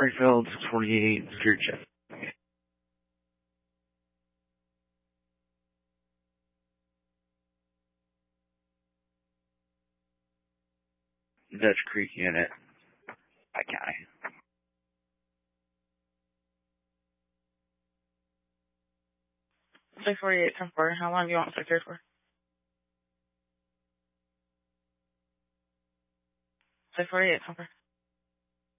Springfield, 28, Street Check. Dutch Creek Unit, Pike County. 648, 10-4. How long do you want secured for? 648, 10-4.